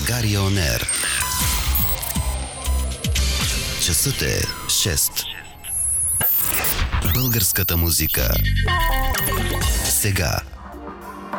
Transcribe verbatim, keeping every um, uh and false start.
България Он Ер. Часът е шест. Българската музика. Сега.